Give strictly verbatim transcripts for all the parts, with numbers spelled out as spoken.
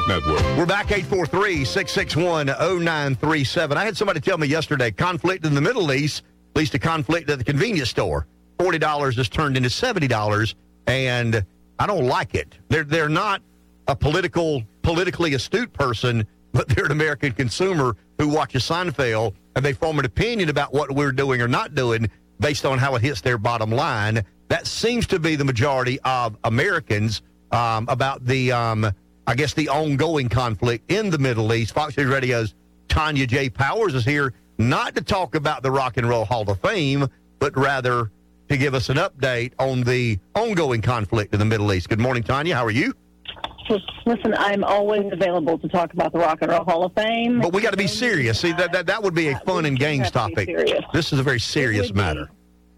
Network. We're back, eight four three, six six one, oh nine three seven. I had somebody tell me yesterday, conflict in the Middle East leads to conflict at the convenience store. forty dollars has turned into seventy dollars, and I don't like it. They're, they're not a political, politically astute person, but they're an American consumer who watches Seinfeld, and they form an opinion about what we're doing or not doing based on how it hits their bottom line. That seems to be the majority of Americans um, about the, um, I guess, the ongoing conflict in the Middle East. Fox News Radio's Tanya J. Powers is here not to talk about the Rock and Roll Hall of Fame, but rather to give us an update on the ongoing conflict in the Middle East. Good morning, Tanya. How are you? Listen, I'm always available to talk about the Rock and Roll Hall of Fame. But we got to be serious. See, that, that that would be a fun and games topic. This is a very serious matter.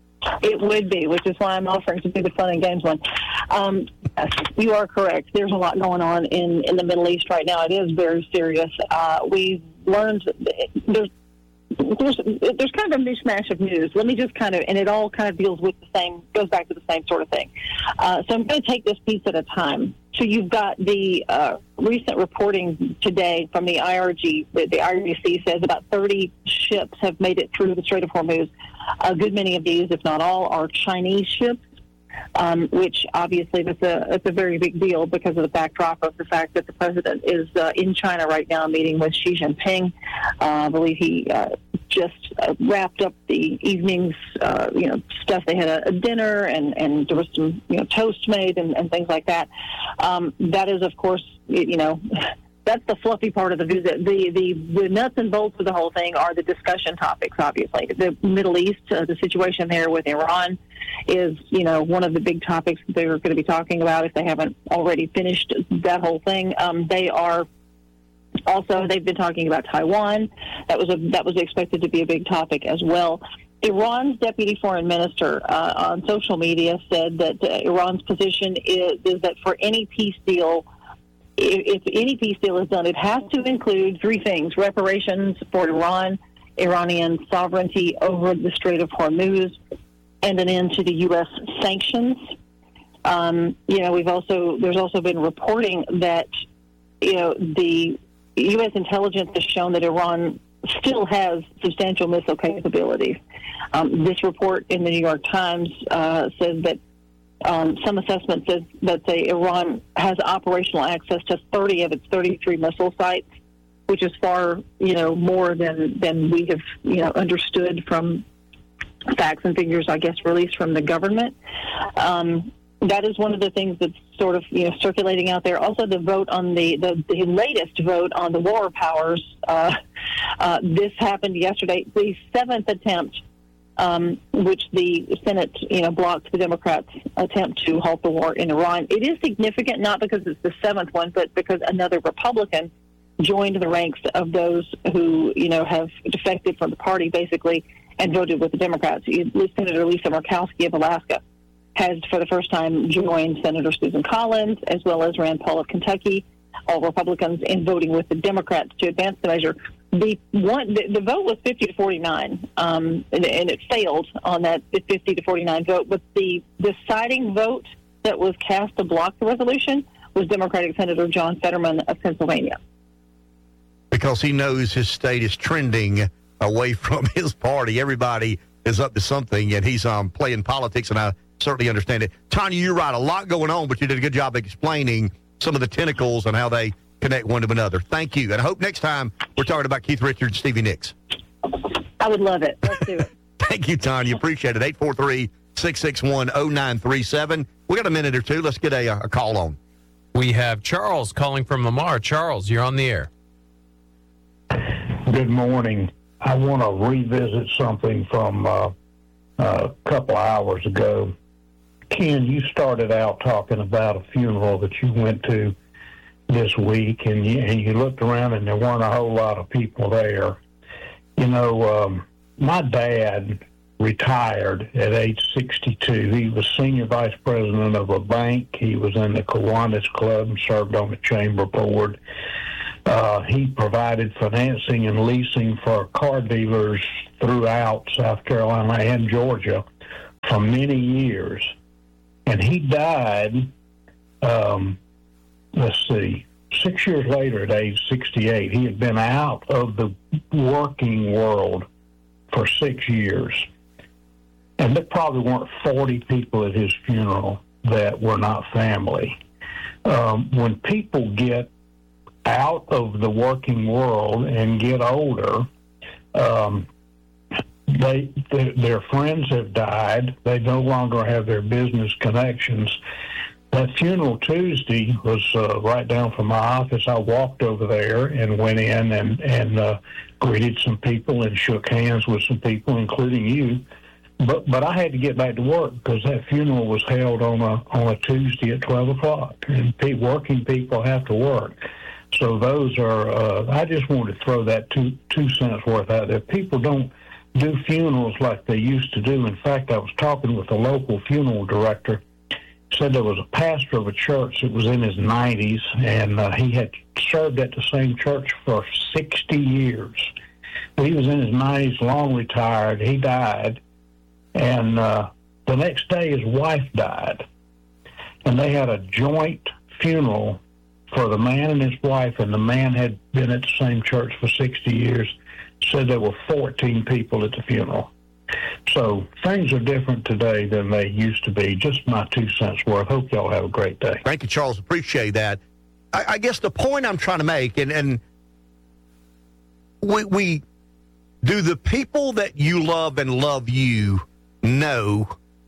It would be, which is why I'm offering to do the fun and games one. Um, you are correct. There's a lot going on in, in the Middle East right now. It is very serious. Uh, we've learned there's, there's there's kind of a mishmash of news. Let me just kind of, and it all kind of deals with the same, goes back to the same sort of thing. Uh, so I'm going to take this piece at a time. So you've got the uh, recent reporting today from the I R G. The, the I R G C says about thirty ships have made it through the Strait of Hormuz. A good many of these, if not all, are Chinese ships, um, which obviously that's a, that's a very big deal because of the backdrop of the fact that the president is uh, in China right now meeting with Xi Jinping. Uh, I believe he uh, just uh, wrapped up the evening's, uh, you know, stuff. They had a, a dinner and, and there was some, you know, toast made and, and things like that. Um, that is, of course, you know... That's the fluffy part of the visit. The, the the nuts and bolts of the whole thing are the discussion topics, obviously. The Middle East, uh, the situation there with Iran is, you know, one of the big topics that they're going to be talking about if they haven't already finished that whole thing. Um, they are also, they've been talking about Taiwan. That was a that was expected to be a big topic as well. Iran's deputy foreign minister uh, on social media said that uh, Iran's position is, is that for any peace deal, if any peace deal is done, it has to include three things: reparations for Iran, Iranian sovereignty over the Strait of Hormuz, and an end to the U S sanctions. Um, you know, we've also there's also been reporting that you know the U S intelligence has shown that Iran still has substantial missile capabilities. Um, this report in the New York Times uh, says that. Um, some assessments says that say Iran has operational access to thirty of its thirty-three missile sites, which is far, you know, more than, than we have, you know, understood from facts and figures, I guess, released from the government. Um, that is one of the things that's sort of, you know, circulating out there. Also, the vote on the, the, the latest vote on the war powers. Uh, uh, this happened yesterday, the seventh attempt Um, which the Senate, you know, blocked the Democrats' attempt to halt the war in Iran. It is significant not because it's the seventh one, but because another Republican joined the ranks of those who, you know, have defected from the party, basically, and voted with the Democrats. Senator Lisa Murkowski of Alaska has, for the first time, joined Senator Susan Collins, as well as Rand Paul of Kentucky, all Republicans, in voting with the Democrats to advance the measure. The one, the, the vote was fifty to forty-nine, um, and, and it failed on that fifty to forty-nine vote. But the deciding vote that was cast to block the resolution was Democratic Senator John Fetterman of Pennsylvania. Because he knows his state is trending away from his party. Everybody is up to something, and he's um, playing politics, and I certainly understand it. Tanya, you're right. A lot going on, but you did a good job explaining some of the tentacles and how they connect one to another. Thank you. And I hope next time we're talking about Keith Richards and Stevie Nicks. I would love it. Let's do it. Thank you, Tanya. Appreciate it. eight four three, six six one, oh nine three seven. We got a minute or two. Let's get a, a call on. We have Charles calling from Lamar. Charles, you're on the air. Good morning. I want to revisit something from uh, a couple of hours ago. Ken, you started out talking about a funeral that you went to this week, and you, and you looked around and there weren't a whole lot of people there. You know, um, my dad retired at age sixty-two. He was senior vice president of a bank. He was in the Kiwanis Club and served on the chamber board. Uh, he provided financing and leasing for car dealers throughout South Carolina and Georgia for many years. And he died, um, let's see, six years later, at age sixty-eight, he had been out of the working world for six years. And there probably weren't forty people at his funeral that were not family. Um, when people get out of the working world and get older, um, they, they their friends have died. They no longer have their business connections. That funeral Tuesday was uh, right down from my office. I walked over there and went in and, and uh, greeted some people and shook hands with some people, including you. But but I had to get back to work because that funeral was held on a on a Tuesday at twelve o'clock, and pe- working people have to work. So those are. Uh, I just wanted to throw that two two cents worth out there. People don't do funerals like they used to do. In fact, I was talking with a local funeral director. Said there was a pastor of a church that was in his nineties, and uh, he had served at the same church for sixty years. He was in his nineties, long retired. He died. And uh, the next day, his wife died. And they had a joint funeral for the man and his wife, and the man had been at the same church for sixty years. Said there were fourteen people at the funeral. So things are different today than they used to be. Just my two cents worth. Hope y'all have a great day. Thank you, Charles. Appreciate that. I, I guess the point I'm trying to make, and, and we, we do the people that you love and love you know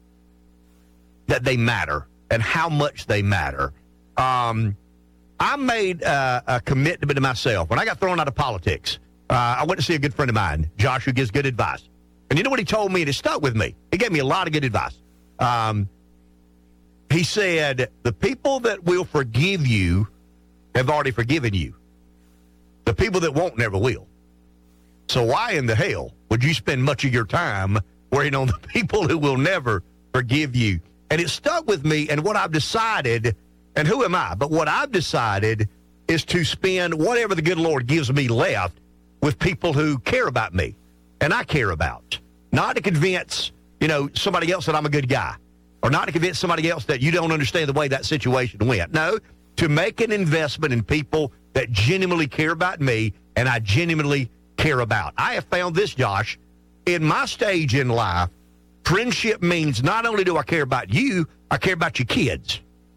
that they matter and how much they matter. Um, I made uh, a commitment to myself. When I got thrown out of politics, uh, I went to see a good friend of mine, Josh, who gives good advice. And you know what he told me, and it stuck with me? He gave me a lot of good advice. Um, he said, the people that will forgive you have already forgiven you. The people that won't never will. So why in the hell would you spend much of your time worrying on the people who will never forgive you? And it stuck with me, and what I've decided, and who am I, but what I've decided is to spend whatever the good Lord gives me left with people who care about me and I care about. Not to convince, you know, somebody else that I'm a good guy, or not to convince somebody else that you don't understand the way that situation went. No, to make an investment in people that genuinely care about me and I genuinely care about. I have found this, Josh, in my stage in life, friendship means not only do I care about you, I care about your kids.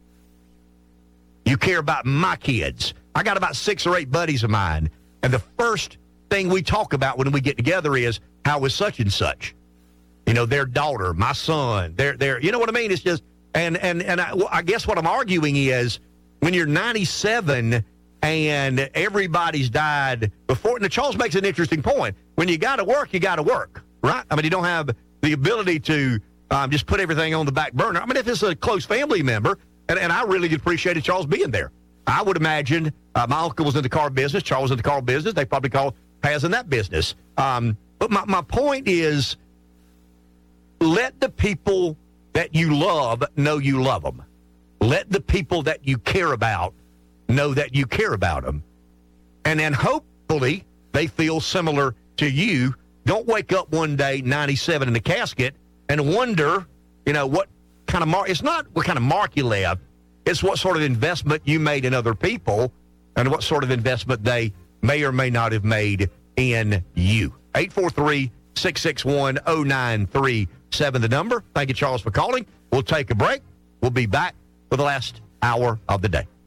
You care about my kids. I got about six or eight buddies of mine, and the first thing we talk about when we get together is, how is such and such? You know, their daughter, my son, their, their, you know what I mean? It's just, and, and, and I, I guess what I'm arguing is, when you're ninety-seven and everybody's died before, and Charles makes an interesting point. When you got to work, you got to work, right? I mean, you don't have the ability to um, just put everything on the back burner. I mean, if it's a close family member, and, and I really appreciated Charles being there. I would imagine uh, my uncle was in the car business, Charles was in the car business. They probably call Paz in that business. Um, but my, my point is, let the people that you love know you love them. Let the people that you care about know that you care about them. And then hopefully they feel similar to you. Don't wake up one day, ninety-seven, in the casket and wonder, you know, what kind of mark. It's not what kind of mark you left. It's what sort of investment you made in other people and what sort of investment they may or may not have made in you. eight four three, six six one, zero nine three seven, the number. Thank you, Charles, for calling. We'll take a break. We'll be back for the last hour of the day.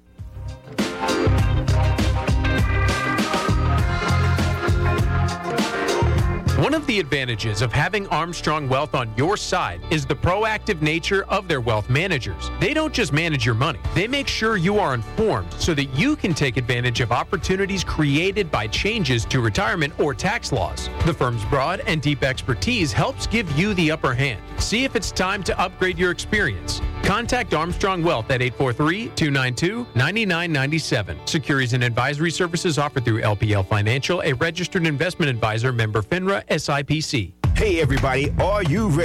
One of the advantages of having Armstrong Wealth on your side is the proactive nature of their wealth managers. They don't just manage your money. They make sure you are informed so that you can take advantage of opportunities created by changes to retirement or tax laws. The firm's broad and deep expertise helps give you the upper hand. See if it's time to upgrade your experience. Contact Armstrong Wealth at eight four three, two nine two, nine nine nine seven. Securities and advisory services offered through L P L Financial, a registered investment advisor, member FINRA, S I P C. Hey everybody, are you ready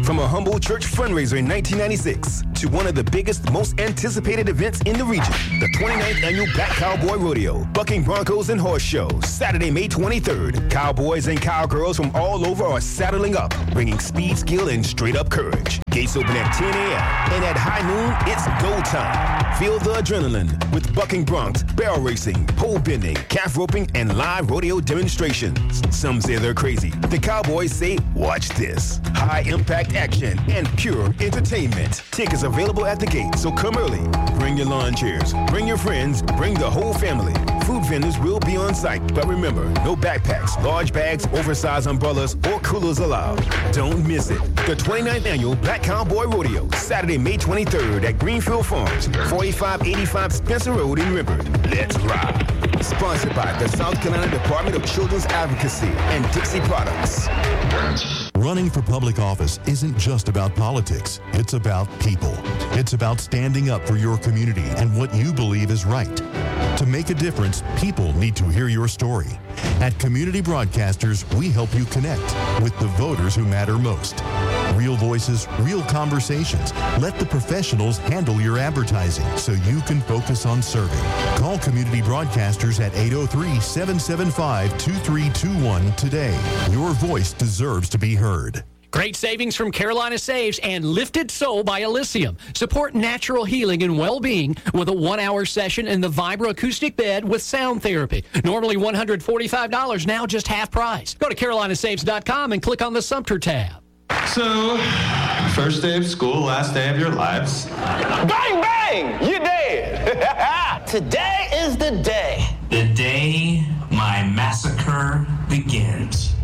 From a humble church fundraiser in nineteen ninety-six to one of the biggest, most anticipated events in the region, the twenty-ninth Annual Black Cowboy Rodeo, Bucking Broncos and Horse Show, Saturday, May twenty-third. Cowboys and cowgirls from all over are saddling up, bringing speed, skill, and straight-up courage. Gates open at ten a.m. and at high noon, it's go time. Feel the adrenaline with bucking broncs, barrel racing, pole bending, calf roping, and live rodeo demonstrations. Some say they're crazy. The Cowboys say, watch this. High-impact action and pure entertainment. Tickets available at the gate, so come early. Bring your lawn chairs, bring your friends, bring the whole family. Food vendors will be on site, but remember, no backpacks, large bags, oversized umbrellas, or coolers allowed. Don't miss it. The twenty-ninth Annual Black Cowboy Rodeo, Saturday, May twenty-third at Greenfield Farms, forty-five eighty-five Spencer Road in River. Let's ride. Sponsored by the South Carolina Department of Children's Advocacy and Dixie Products. Running for public office isn't just about politics. It's about people. It's about standing up for your community and what you believe is right. To make a difference, people need to hear your story. At Community Broadcasters, we help you connect with the voters who matter most. Real voices, real conversations. Let the professionals handle your advertising so you can focus on serving. Call Community Broadcasters at eight oh three, seven seven five, two three two one today. Your voice deserves to be heard. Great savings from Carolina Saves and Lifted Soul by Elysium. Support natural healing and well-being with a one-hour session in the Vibra acoustic bed with sound therapy. Normally one hundred forty-five dollars, now just half price. Go to carolina saves dot com and click on the Sumter tab. So, first day of school, last day of your lives. Bang, bang! You're dead! Today is the day. The day my massacre begins.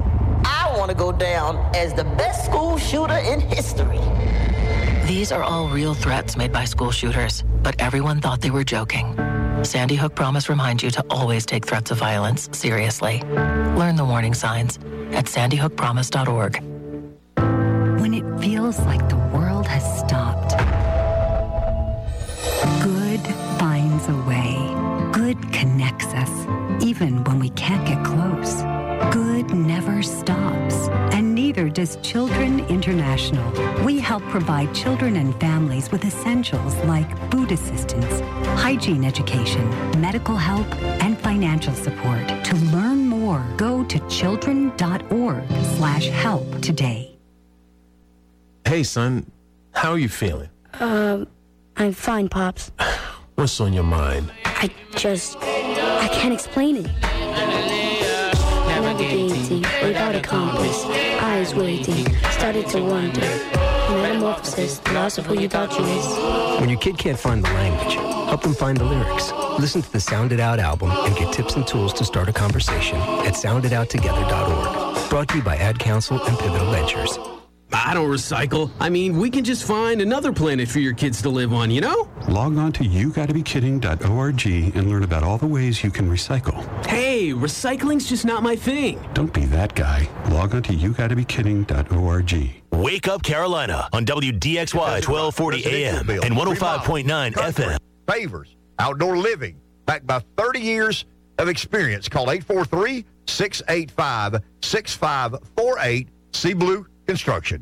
I want to go down as the best school shooter in history. These are all real threats made by school shooters, but everyone thought they were joking. Sandy Hook Promise reminds you to always take threats of violence seriously. Learn the warning signs at sandy hook promise dot org. When it feels like the world has stopped, good finds a way. Good connects us, even when we can't get close. Good never stops, and neither does Children International. We help provide children and families with essentials like food assistance, hygiene education, medical help, and financial support. To learn more, go to children dot org slash help today. Hey, son, how are you feeling? Um, I'm fine, Pops. What's on your mind? I just, I can't explain it. Navigating without a compass, eyes waiting, started to wonder. Metamorphosis, the loss of who you thought you was. When your kid can't find the language, help them find the lyrics. Listen to the Sound It Out album and get tips and tools to start a conversation at sound it out together dot org. Brought to you by Ad Council and Pivotal Ventures. I don't recycle. I mean, we can just find another planet for your kids to live on, you know? Log on to you gotta be kidding dot org and learn about all the ways you can recycle. Hey, recycling's just not my thing. Don't be that guy. Log on to you gotta be kidding dot org. Wake Up Carolina on W D X Y twelve forty A M and one oh five point nine F M. Favors outdoor living, backed by thirty years of experience. Call eight four three, six eight five, six five four eight. See Blue Construction.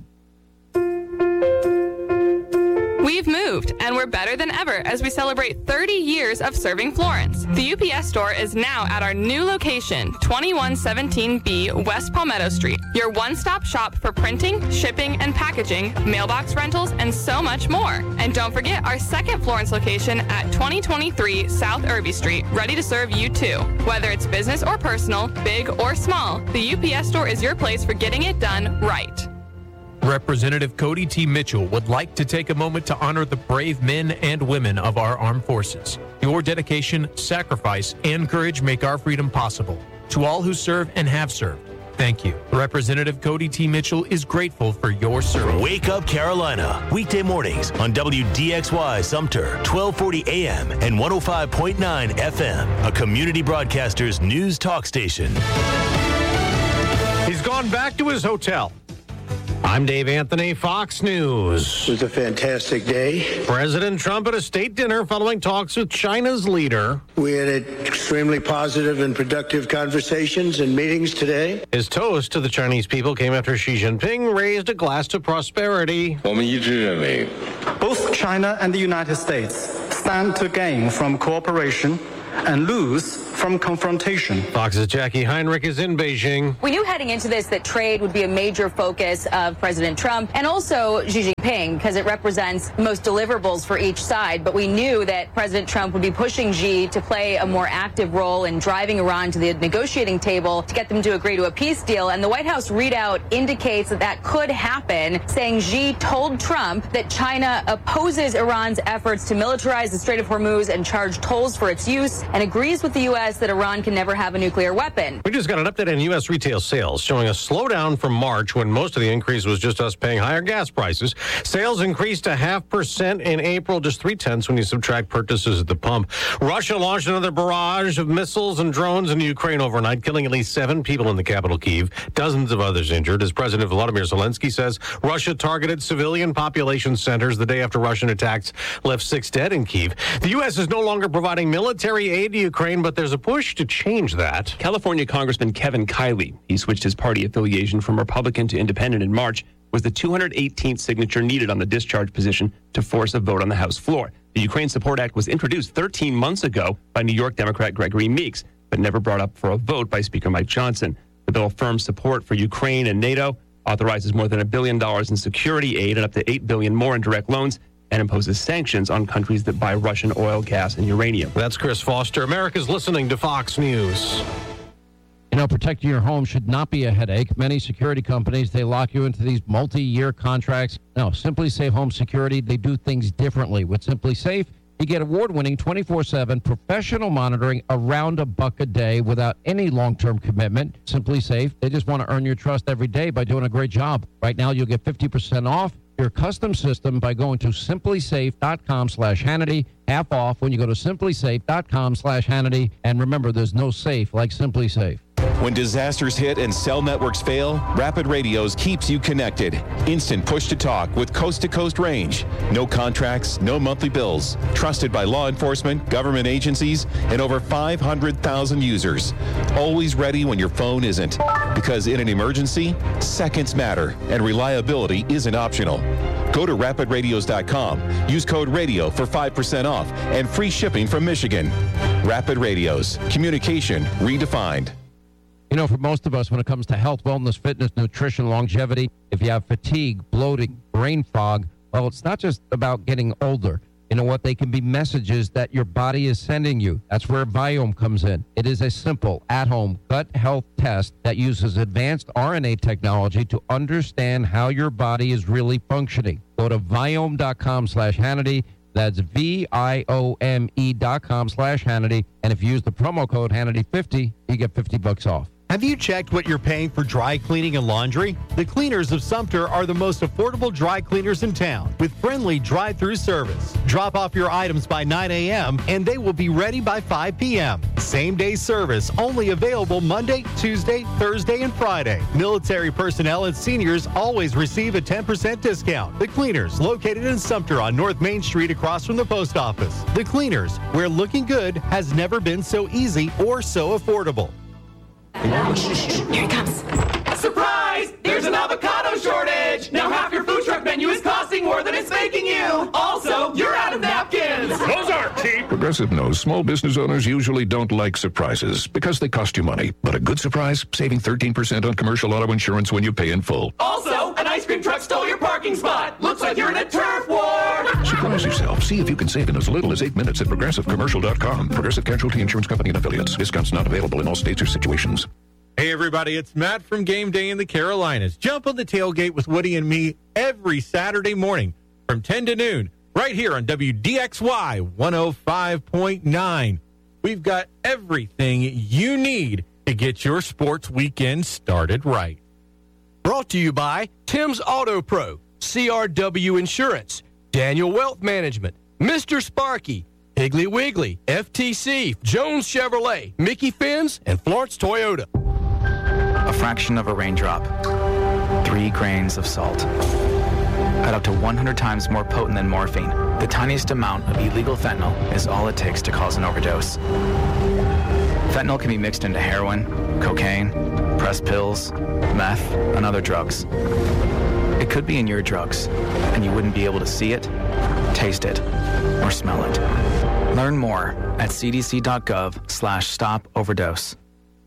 We've moved, and we're better than ever as we celebrate thirty years of serving Florence. The U P S store is now at our new location, twenty-one seventeen B West Palmetto Street. Your one-stop shop for printing, shipping, and packaging, mailbox rentals, and so much more. And don't forget our second Florence location at twenty twenty-three South Irby Street, ready to serve you too. Whether it's business or personal, big or small, the U P S store is your place for getting it done right. Representative Cody T. Mitchell would like to take a moment to honor the brave men and women of our armed forces. Your dedication, sacrifice, and courage make our freedom possible. To all who serve and have served, thank you. Representative Cody T. Mitchell is grateful for your service. Wake Up Carolina, weekday mornings on W D X Y Sumter, twelve forty A M and one oh five point nine F M, a Community Broadcasters news talk station. He's gone back to his hotel. I'm Dave Anthony, Fox News. It was a fantastic day. President Trump at a state dinner following talks with China's leader. We had extremely positive and productive conversations and meetings today. His toast to the Chinese people came after Xi Jinping raised a glass to prosperity. Both China and the United States stand to gain from cooperation and lose from confrontation. Fox's Jackie Heinrich is in Beijing. We knew heading into this that trade would be a major focus of President Trump and also Xi Jinping because it represents the most deliverables for each side. But we knew that President Trump would be pushing Xi to play a more active role in driving Iran to the negotiating table to get them to agree to a peace deal. And the White House readout indicates that that could happen, saying Xi told Trump that China opposes Iran's efforts to militarize the Strait of Hormuz and charge tolls for its use and agrees with the U S that Iran can never have a nuclear weapon. We just got an update on U S retail sales showing a slowdown from March when most of the increase was just us paying higher gas prices. Sales increased a half percent in April, just three-tenths when you subtract purchases at the pump. Russia launched another barrage of missiles and drones into Ukraine overnight, killing at least seven people in the capital, Kyiv. Dozens of others injured. As President Volodymyr Zelensky says, Russia targeted civilian population centers the day after Russian attacks left six dead in Kyiv. The U S is no longer providing military aid to Ukraine, but there's a push to change that. California Congressman Kevin Kiley, he switched his party affiliation from Republican to Independent in March, was the two hundred eighteenth signature needed on the discharge position to force a vote on the House floor. The Ukraine Support Act was introduced thirteen months ago by New York Democrat Gregory Meeks, but never brought up for a vote by Speaker Mike Johnson. The bill affirms support for Ukraine and NATO, authorizes more than a billion dollars in security aid and up to eight billion dollars more in direct loans, and imposes sanctions on countries that buy Russian oil, gas, and uranium. That's Chris Foster. America's listening to Fox News. You know, protecting your home should not be a headache. Many security companies, they lock you into these multi-year contracts. No, Simply Safe Home Security, they do things differently. With Simply Safe, you get award-winning twenty-four seven professional monitoring around a buck a day without any long-term commitment. Simply Safe, they just want to earn your trust every day by doing a great job. Right now, you'll get fifty percent off your custom system by going to simplysafe.com slash Hannity. Half off when you go to simplysafe.com slash Hannity. And remember, there's no safe like Simply Safe. When disasters hit and cell networks fail, Rapid Radios keeps you connected. Instant push-to-talk with coast-to-coast range. No contracts, no monthly bills. Trusted by law enforcement, government agencies, and over five hundred thousand users. Always ready when your phone isn't. Because in an emergency, seconds matter, and reliability isn't optional. Go to rapid radios dot com. Use code RADIO for five percent off and free shipping from Michigan. Rapid Radios. Communication redefined. You know, for most of us, when it comes to health, wellness, fitness, nutrition, longevity, if you have fatigue, bloating, brain fog, well, it's not just about getting older. You know what? They can be messages that your body is sending you. That's where Viome comes in. It is a simple, at-home gut health test that uses advanced R N A technology to understand how your body is really functioning. Go to Viome.com slash Hannity. That's V I O M E dot com slash Hannity. And if you use the promo code Hannity fifty, you get fifty bucks off. Have you checked what you're paying for dry cleaning and laundry? The Cleaners of Sumter are the most affordable dry cleaners in town with friendly drive-through service. Drop off your items by nine a.m. and they will be ready by five p.m. Same-day service only available Monday, Tuesday, Thursday, and Friday. Military personnel and seniors always receive a ten percent discount. The Cleaners, located in Sumter on North Main Street across from the post office. The Cleaners, where looking good has never been so easy or so affordable. Here he comes. Surprise! There's an avocado shortage! Now half your food truck menu is costing more than it's making you! Also, you're out of napkins! Those aren't cheap! Progressive knows small business owners usually don't like surprises because they cost you money. But a good surprise, saving thirteen percent on commercial auto insurance when you pay in full. Also, an ice cream truck stole your parking spot! Looks like you're in a turf war! Surprise yourself. See if you can save in as little as eight minutes at progressive commercial dot com. Progressive Casualty Insurance Company and Affiliates. Discounts not available in all states or situations. Hey, everybody, it's Matt from Game Day in the Carolinas. Jump on the tailgate with Woody and me every Saturday morning from ten to noon right here on W D X Y one oh five point nine. We've got everything you need to get your sports weekend started right. Brought to you by Tim's Auto Pro, C R W Insurance, Daniel Wealth Management, Mister Sparky, Piggly Wiggly, F T C, Jones Chevrolet, Mickey Fins, and Florence Toyota. A fraction of a raindrop. Three three grains of salt. At up to one hundred times more potent than morphine, the tiniest amount of illegal fentanyl is all it takes to cause an overdose. Fentanyl can be mixed into heroin, cocaine, pressed pills, meth, and other drugs. It could be in your drugs, and you wouldn't be able to see it, taste it, or smell it. Learn more at cdc.gov slash stop overdose.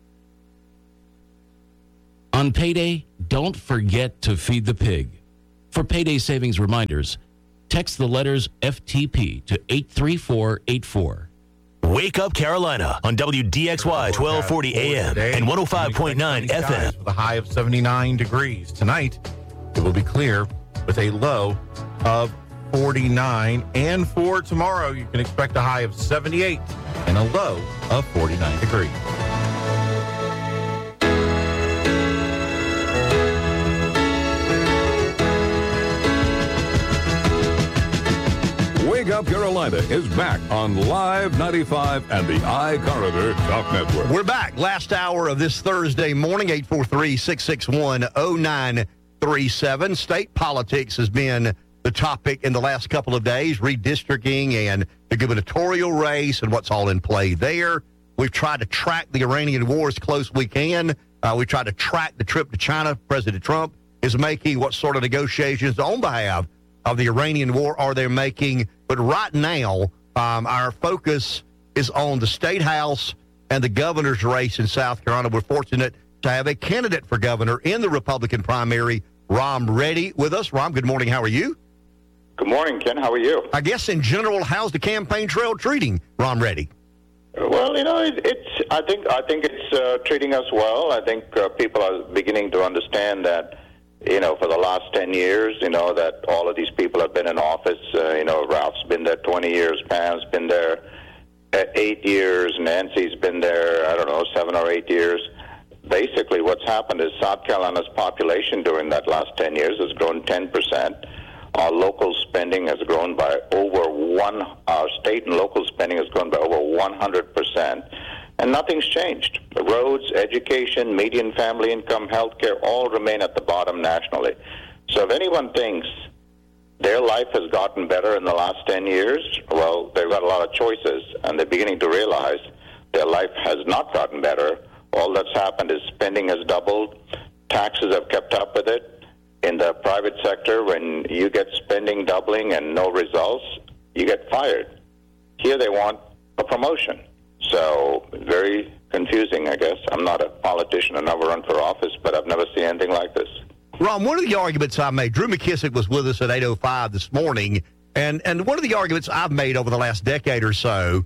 On payday, don't forget to feed the pig. For payday savings reminders, text the letters F T P to eight three four eight four. Wake Up Carolina on W D X Y twelve forty A M and one oh five point nine F M. With a high of seventy-nine degrees. Tonight, it will be clear with a low of forty-nine. And for tomorrow, you can expect a high of seventy-eight and a low of forty-nine degrees. Wake Up Carolina is back on Live ninety-five and the iCorridor Talk Network. We're back. Last hour of this Thursday morning, eight four three, six six one, oh nine three seven. State politics has been the topic in the last couple of days, redistricting and the gubernatorial race and what's all in play there. We've tried to track the Iranian war as close as we can. Uh, we tried to track the trip to China President Trump is making, what sort of negotiations on behalf of the Iranian war are they making. But right now, um, our focus is on the State House and the governor's race in South Carolina. We're fortunate to have a candidate for governor in the Republican primary, Ram Reddy, with us. Ram, good morning. How are you? Good morning, Ken. How are you? I guess in general, how's the campaign trail treating Ram Reddy? Well, you know, it, it's. I think. I think it's uh, treating us well. I think uh, people are beginning to understand that. You know, for the last ten years, you know, that all of these people have been in office. Uh, you know, Ralph's been there twenty years, Pam's been there eight years, Nancy's been there, I don't know, seven or eight years. Basically, what's happened is South Carolina's population during that last ten years has grown ten percent. Our local spending has grown by over one, our state and local spending has grown by over one hundred percent. And nothing's changed. The roads, education, median family income, healthcare all remain at the bottom nationally. So if anyone thinks their life has gotten better in the last ten years, well, they've got a lot of choices, and they're beginning to realize their life has not gotten better. All that's happened is spending has doubled, taxes have kept up with it. In the private sector, when you get spending doubling and no results, you get fired. Here they want a promotion. So, very confusing, I guess. I'm not a politician. I've never run for office, but I've never seen anything like this. Ron, one of the arguments I made, Drew McKissick was with us at eight oh five this morning, and, and one of the arguments I've made over the last decade or so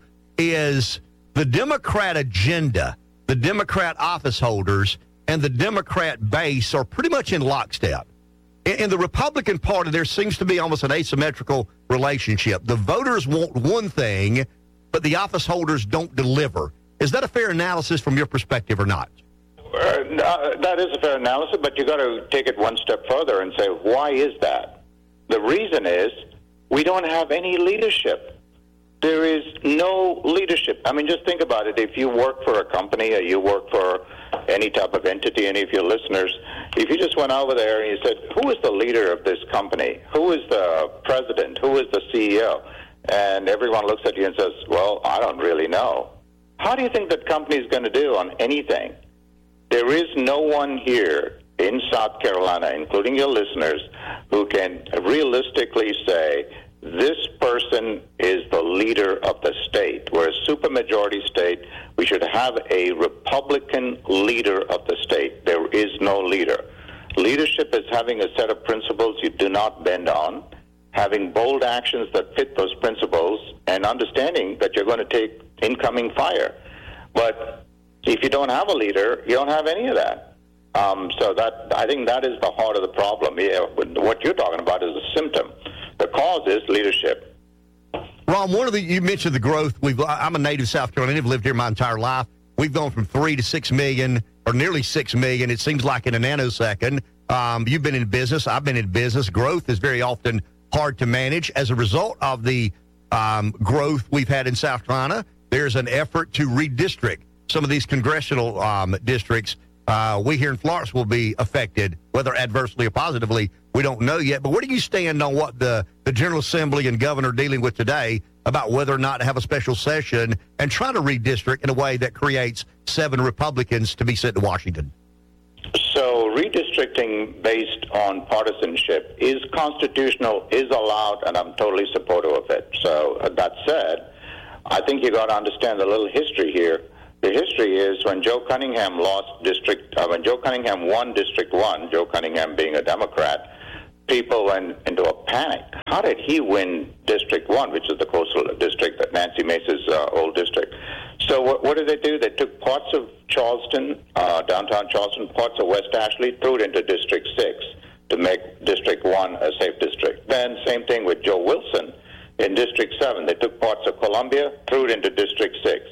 is the Democrat agenda, the Democrat office holders, and the Democrat base are pretty much in lockstep. In, in the Republican Party, there seems to be almost an asymmetrical relationship. The voters want one thing, but the office holders don't deliver. Is that a fair analysis from your perspective or not? Uh, no, that is a fair analysis, but you got to take it one step further and say, why is that? The reason is we don't have any leadership. There is no leadership. I mean, just think about it. If you work for a company or you work for any type of entity, any of your listeners, if you just went over there and you said, who is the leader of this company? Who is the president? Who is the C E O? And everyone looks at you and says, well, I don't really know. How do you think that company is going to do on anything? There is no one here in South Carolina, including your listeners, who can realistically say, this person is the leader of the state. We're a supermajority state. We should have a Republican leader of the state. There is no leader. Leadership is having a set of principles you do not bend on, having bold actions that fit those principles, and understanding that you're going to take incoming fire. But if you don't have a leader, you don't have any of that. Um, so that I think that is the heart of the problem. Yeah, what you're talking about is a symptom. The cause is leadership. Ron, one of the you mentioned the growth. We've I'm a native South Carolinian. I've lived here my entire life. We've gone from three to six million, or nearly six million. It seems like in a nanosecond. Um, you've been in business. I've been in business. Growth is very often hard to manage. As a result of the um, growth we've had in South Carolina, there's an effort to redistrict some of these congressional um, districts Uh, we here in Florence will be affected, whether adversely or positively. We don't know yet. But where do you stand on what the, the General Assembly and governor are dealing with today about whether or not to have a special session and try to redistrict in a way that creates seven Republicans to be sent to Washington? So redistricting based on partisanship is constitutional, is allowed, and I'm totally supportive of it. So uh, that said, I think you got to understand a little history here. The history is when Joe Cunningham lost district, uh, when Joe Cunningham won District One, Joe Cunningham being a Democrat, people went into a panic. How did he win District One, which is the coastal district, that Nancy Mace's uh, old district? So what, what did they do? They took parts of Charleston, uh, downtown Charleston, parts of West Ashley, threw it into District Six to make District One a safe district. Then same thing with Joe Wilson in District Seven. They took parts of Columbia, threw it into District Six.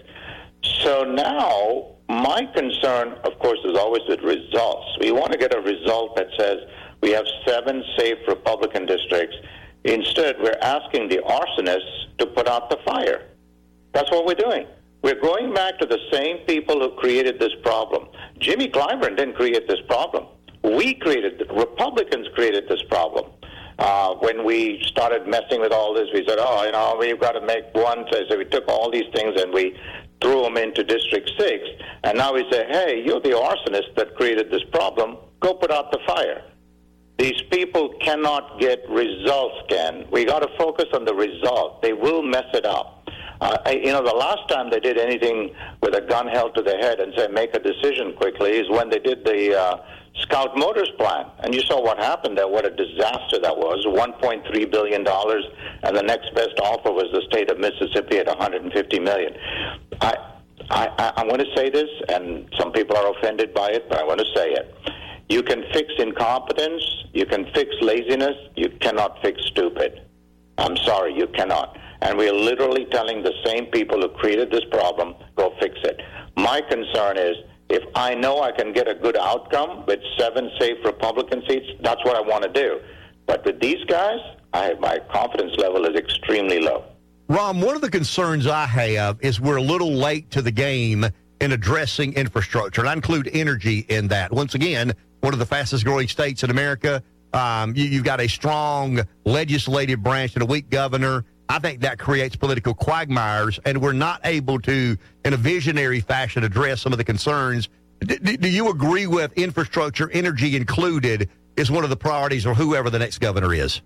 So now, my concern, of course, is always with results. We want to get a result that says we have seven safe Republican districts. Instead, we're asking the arsonists to put out the fire. That's what we're doing. We're going back to the same people who created this problem. Jimmy Clyburn didn't create this problem. We created, Republicans created this problem. Uh, when we started messing with all this, we said, oh, you know, we've got to make one. So we took all these things and we threw them into District six. And now we say, hey, you're the arsonist that created this problem. Go put out the fire. These people cannot get results, Ken. We got to focus on the result. They will mess it up. Uh, I, you know, the last time they did anything with a gun held to their head and say, make a decision quickly, is when they did the uh, Scout Motors plan. And you saw what happened there, what a disaster that was, one point three billion dollars, and the next best offer was the state of Mississippi at one hundred fifty million dollars. I, I, I want to say this, and some people are offended by it, but I want to say it. You can fix incompetence, you can fix laziness, you cannot fix stupid. I'm sorry, you cannot. And we're literally telling the same people who created this problem, go fix it. My concern is, if I know I can get a good outcome with seven safe Republican seats, that's what I want to do. But with these guys, I, my confidence level is extremely low. Ron, one of the concerns I have is we're a little late to the game in addressing infrastructure, and I include energy in that. Once again, one of the fastest growing states in America. Um, you, you've got a strong legislative branch and a weak governor. I think that creates political quagmires, and we're not able to, in a visionary fashion, address some of the concerns. D- do you agree with infrastructure, energy included, is one of the priorities, or whoever the next governor is?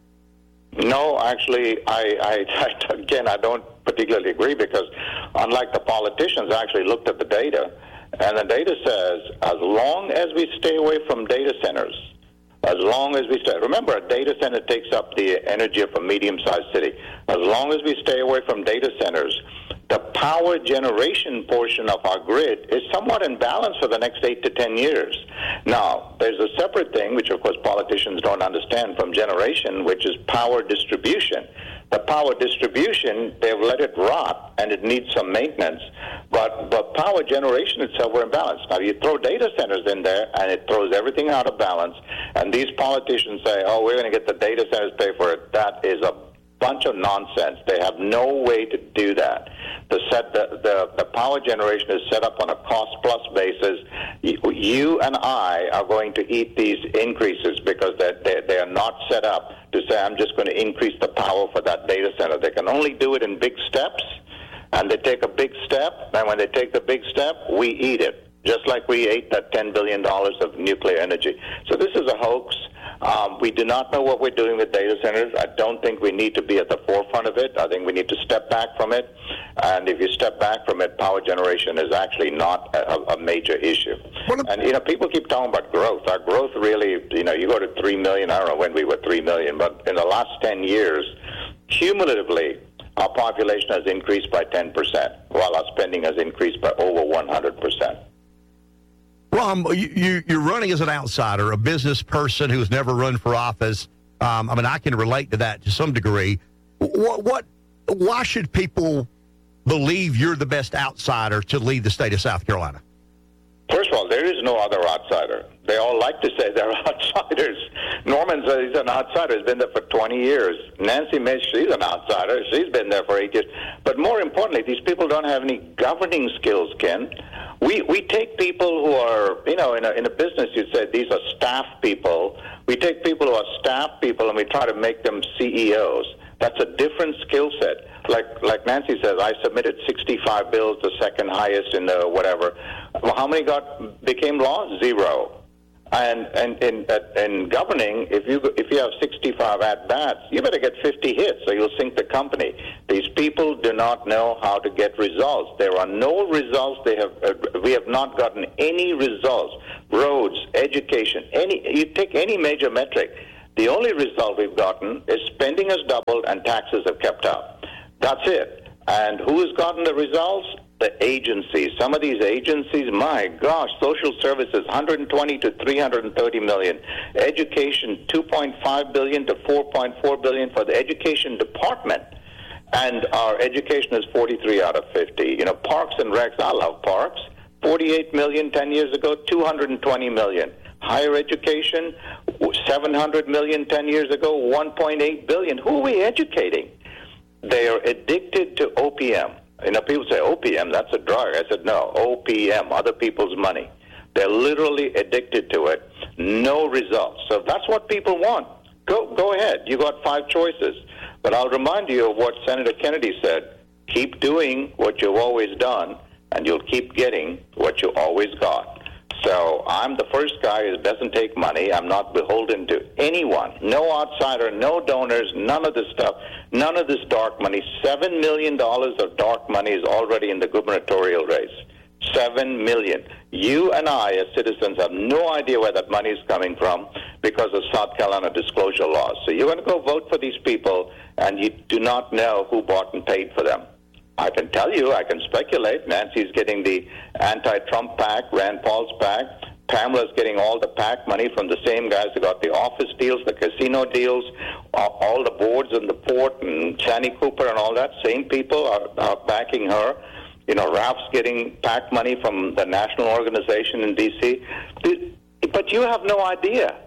No, actually, I, I, I again, I don't particularly agree, because unlike the politicians, I actually looked at the data, and the data says as long as we stay away from data centers, as long as we stay, remember, a data center takes up the energy of a medium-sized city. As long as we stay away from data centers, the power generation portion of our grid is somewhat in balance for the next eight to ten years. Now, there's a separate thing, which of course politicians don't understand from generation, which is power distribution. The power distribution, they've let it rot, and it needs some maintenance. But but power generation itself, we're in balance. Now, you throw data centers in there, and it throws everything out of balance. And these politicians say, oh, we're going to get the data centers to pay for it. That is a bunch of nonsense. They have no way to do that. The set the, the, the power generation is set up on a cost-plus basis. You and I are going to eat these increases because they're, they're, they are not set up to say, I'm just going to increase the power for that data center. They can only do it in big steps, and they take a big step, and when they take the big step, we eat it, just like we ate that ten billion dollars of nuclear energy. So this is a hoax. Um, we do not know what we're doing with data centers. I don't think we need to be at the forefront of it. I think we need to step back from it. And if you step back from it, power generation is actually not a, a major issue. And, you know, people keep talking about growth. Our growth really, you know, you go to three million. I don't know when we were three million, but in the last ten years, cumulatively, our population has increased by ten percent, while our spending has increased by over one hundred percent. Ron, you, you, you're running as an outsider, a business person who has never run for office. Um, I mean, I can relate to that to some degree. What, what, why should people believe you're the best outsider to lead the state of South Carolina? First of all, There is no other outsider. They all like to say they're outsiders. Norman says he's an outsider. He's been there for twenty years. Nancy Mace, she's an outsider. She's been there for eight years. But more importantly, these people don't have any governing skills, Ken. We we take people who are, you know, in a, in a business, you'd say these are staff people. We take people who are staff people and we try to make them C E Os. That's a different skill set. Like like Nancy says, I submitted sixty-five bills, the second highest in the whatever. Well, how many got became law? Zero. And and in in governing, if you if you have sixty-five at bats, you better get fifty hits, or you'll sink the company. These people do not know how to get results. There are no results. They have uh, we have not gotten any results. Roads, education, any you take any major metric. The only result we've gotten is spending has doubled and taxes have kept up. That's it. And who has gotten the results? The agencies. Some of these agencies, my gosh, social services, one hundred twenty to three hundred thirty million. Education, two point five billion to four point four billion for the education department. And our education is forty-three out of fifty. You know, parks and recs, I love parks. forty-eight million ten years ago, two hundred twenty million. Higher education, seven hundred million ten years ago, one point eight billion. Who are we educating? They are addicted to O P M. You know, people say, O P M, that's a drug. I said, no, O P M, other people's money. They're literally addicted to it. No results. So if that's what people want, go go ahead. You got five choices. But I'll remind you of what Senator Kennedy said. Keep doing what you've always done, and you'll keep getting what you always got. So I'm the first guy who doesn't take money. I'm not beholden to anyone. No outsider, no donors, none of this stuff, none of this dark money. Seven million dollars of dark money is already in the gubernatorial race. Seven million. You and I, as citizens, have no idea where that money is coming from because of South Carolina disclosure laws. So you're going to go vote for these people, and you do not know who bought and paid for them. I can tell you, I can speculate. Nancy's getting the anti-Trump PAC, Rand Paul's PAC. Pamela's getting all the PAC money from the same guys who got the office deals, the casino deals, all the boards in the port, and Shani Cooper and all that. Same people are, are backing her. You know, Ralph's getting PAC money from the national organization in D C But you have no idea.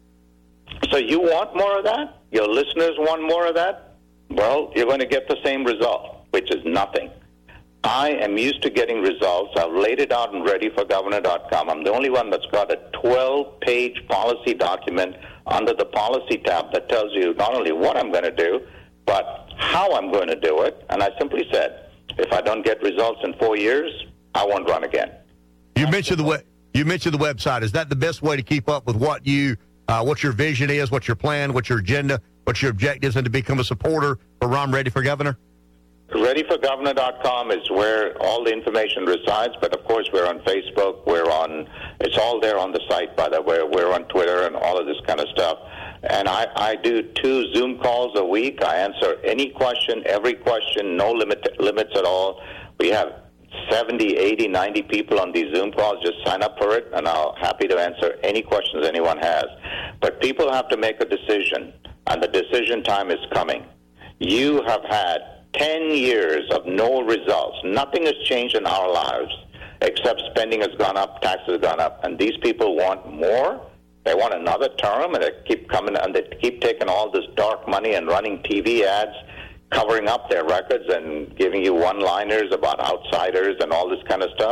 So you want more of that? Your listeners want more of that? Well, you're going to get the same result, which is nothing. I am used to getting results. I've laid it out and ready for governor dot com. I'm the only one that's got a twelve-page policy document under the policy tab that tells you not only what I'm going to do, but how I'm going to do it. And I simply said, if I don't get results in four years, I won't run again. You mentioned the we- you mentioned the website. Is that the best way to keep up with what you, uh, what your vision is, what your plan, what your agenda, what your objectives, and to become a supporter for Ron Ready for Governor? ready for governor dot com is where all the information resides, but of course we're on Facebook, we're on, it's all there on the site, by the way, we're on Twitter and all of this kind of stuff. And I, I do two Zoom calls a week. I answer any question, every question, no limit, limits at all. We have seventy, eighty, ninety people on these Zoom calls. Just sign up for it, and I'll happy to answer any questions anyone has. But people have to make a decision, and the decision time is coming. You have had ten years of no results. Nothing has changed in our lives except spending has gone up, taxes have gone up, and these people want more. They want another term, and they keep coming, and they keep taking all this dark money and running T V ads, covering up their records and giving you one-liners about outsiders and all this kind of stuff.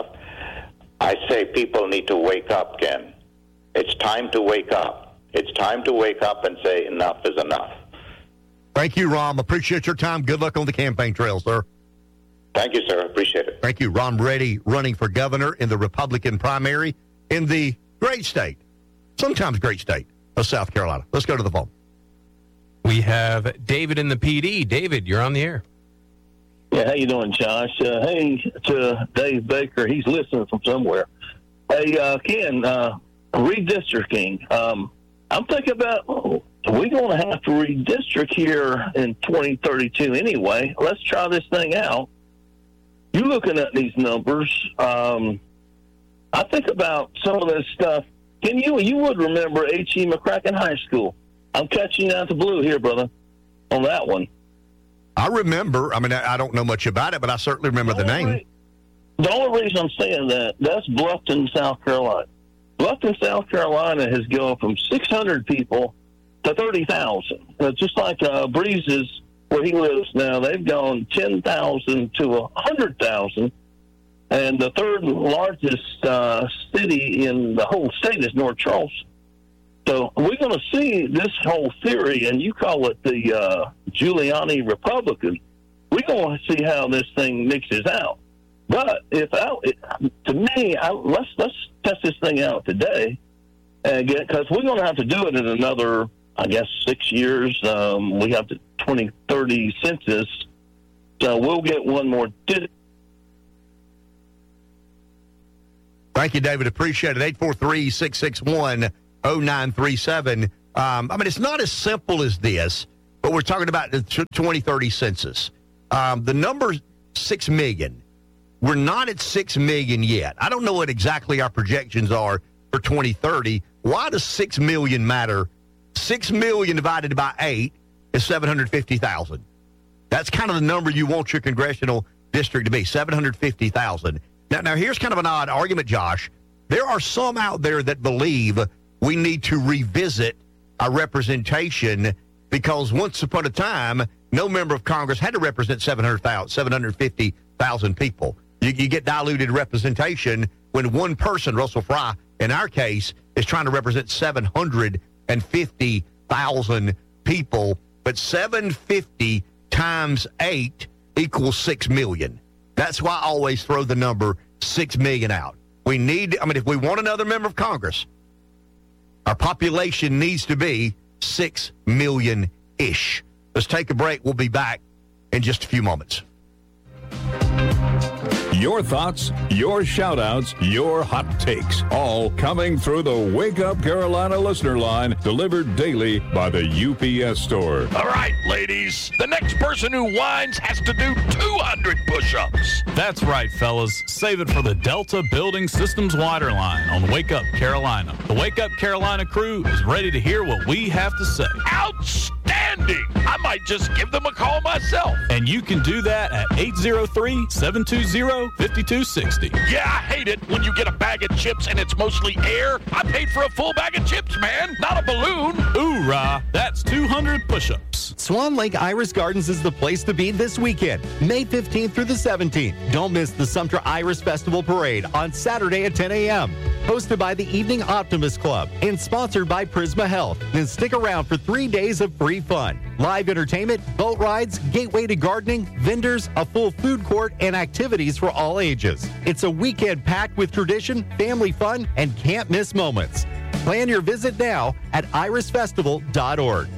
I say people need to wake up, Ken. It's time to wake up. It's time to wake up and say enough is enough. Thank you, Ron. Appreciate your time. Good luck on the campaign trail, sir. Thank you, sir. Appreciate it. Thank you. Ron Ready, running for governor in the Republican primary in the great state, sometimes great state of South Carolina. Let's go to the phone. We have David in the P D. David, you're on the air. Yeah, how you doing, Josh? Uh, hey, to Dave Baker. He's listening from somewhere. Hey, uh, Ken, uh, redistricting. Um, I'm thinking about, oh, we're going to have to redistrict here in twenty thirty-two anyway. Let's try this thing out. You're looking at these numbers. Um, I think about some of this stuff. Can you, you would remember H E. McCracken High School. I'm catching you out the blue here, brother, on that one. I remember. I mean, I, I don't know much about it, but I certainly remember the name. the only reason I'm saying that, that's Bluffton, South Carolina. Bluffton, South Carolina has gone from six hundred people to thirty thousand. Uh, just like uh, Breeze's, where he lives now, they've gone ten thousand to one hundred thousand. And the third largest uh, city in the whole state is North Charleston. So we're going to see this whole theory, and you call it the uh, Giuliani Republican. We're going to see how this thing mixes out. But if I, it, to me, I, let's let's test this thing out today, because we're going to have to do it in another, I guess, six years. Um, we have the twenty thirty census, so we'll get one more. Thank you, David. Appreciate it. eight four three, six six one, oh nine three seven. Um, I mean, it's not as simple as this, but we're talking about the twenty thirty census. Um, the number six million. We're not at six million yet. I don't know what exactly our projections are for twenty thirty. Why does six million matter? six million divided by eight is seven hundred fifty thousand. That's kind of the number you want your congressional district to be, seven hundred fifty thousand. Now, now, here's kind of an odd argument, Josh. There are some out there that believe we need to revisit our representation because once upon a time, no member of Congress had to represent seven hundred thousand, seven hundred fifty thousand people. You, you get diluted representation when one person, Russell Fry, in our case, is trying to represent seven hundred fifty thousand people, but seven hundred fifty times eight equals six million. That's why I always throw the number six million out. We need, I mean, if we want another member of Congress, our population needs to be six million-ish. Let's take a break. We'll be back in just a few moments. Your thoughts, your shout-outs, your hot takes, all coming through the Wake Up Carolina listener line, delivered daily by the U P S store. All right, ladies, the next person who whines has to do two hundred push-ups. That's right, fellas. Save it for the Delta Building Systems Water Line on Wake Up Carolina. The Wake Up Carolina crew is ready to hear what we have to say. Outstanding! I might just give them a call myself. And you can do that at eight oh three, seven two zero, five two six oh. Yeah, I hate it when you get a bag of chips and it's mostly air. I paid for a full bag of chips, man, not a balloon. Hoorah! That's two hundred push-ups. Swan Lake Iris Gardens is the place to be this weekend, May fifteenth through the seventeenth. Don't miss the Sumter Iris Festival Parade on Saturday at ten a.m. Hosted by the Evening Optimist Club and sponsored by Prisma Health. Then stick around for three days of free fun. Live entertainment, boat rides, gateway to gardening, vendors, a full food court, and activities for all ages. It's a weekend packed with tradition, family fun, and can't miss moments. Plan your visit now at iris festival dot org.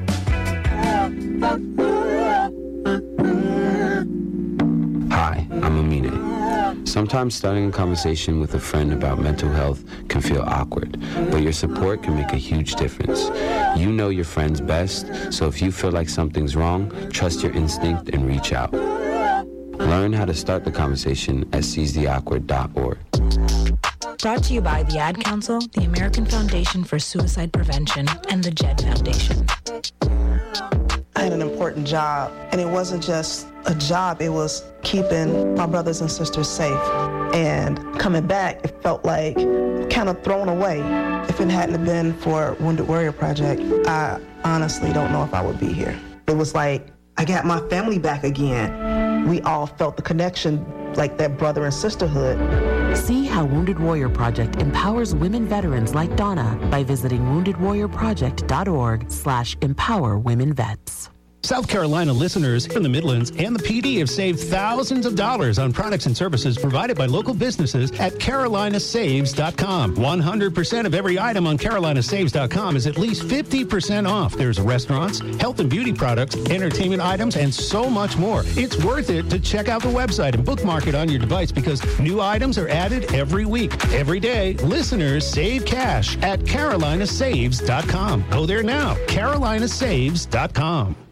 Hi, I'm Amine. Sometimes starting a conversation with a friend about mental health can feel awkward, but your support can make a huge difference. You know your friends best, so if you feel like something's wrong, trust your instinct and reach out. Learn how to start the conversation at seize the awkward dot org. Brought to you by the Ad Council, the American Foundation for Suicide Prevention, and the Jed Foundation. I had an important job, and it wasn't just a job, it was keeping my brothers and sisters safe. And coming back, it felt like kind of thrown away. If it hadn't been for Wounded Warrior Project, I honestly don't know if I would be here. It was like, I got my family back again. We all felt the connection, like that brother and sisterhood. See how Wounded Warrior Project empowers women veterans like Donna by visiting wounded warrior project dot org slash empower women vets. South Carolina listeners from the Midlands and the P D have saved thousands of dollars on products and services provided by local businesses at carolina saves dot com. one hundred percent of every item on carolina saves dot com is at least fifty percent off. There's restaurants, health and beauty products, entertainment items, and so much more. It's worth it to check out the website and bookmark it on your device because new items are added every week. Every day, listeners save cash at carolina saves dot com. Go there now, carolina saves dot com.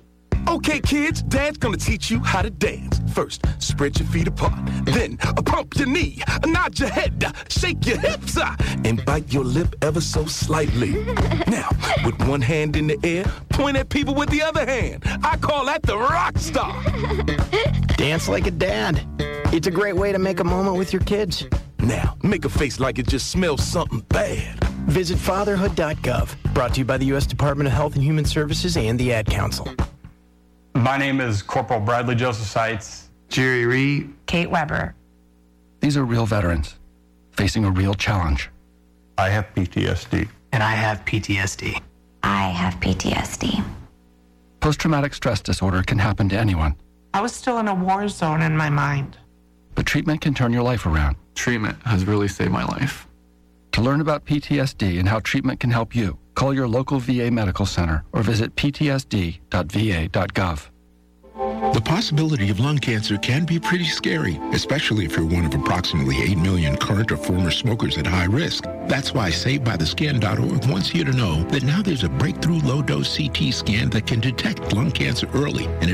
Okay, kids, Dad's gonna teach you how to dance. First, spread your feet apart. Then, uh, pump your knee, nod your head, uh, shake your hips, uh, and bite your lip ever so slightly. Now, with one hand in the air, point at people with the other hand. I call that the rock star. Dance like a dad. It's a great way to make a moment with your kids. Now, make a face like it just smells something bad. Visit fatherhood dot gov. Brought to you by the U S Department of Health and Human Services and the Ad Council. My name is Corporal Bradley Joseph Seitz. Jerry Reed. Kate Weber. These are real veterans facing a real challenge. I have P T S D. And I have P T S D. I have P T S D. Post-traumatic stress disorder can happen to anyone. I was still in a war zone in my mind. But treatment can turn your life around. Treatment has really saved my life. To learn about P T S D and how treatment can help you, call your local V A medical center or visit p t s d dot v a dot gov. The possibility of lung cancer can be pretty scary, especially if you're one of approximately eight million current or former smokers at high risk. That's why Saved By The Skin dot org wants you to know that now there's a breakthrough low-dose C T scan that can detect lung cancer early and